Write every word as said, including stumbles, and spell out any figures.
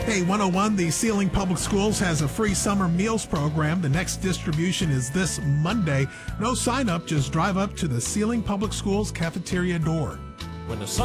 Hey, one oh one, the Sealing Public Schools has a free summer meals program. The next distribution is this Monday. No sign up, just drive up to the Sealing Public Schools cafeteria door. When the sun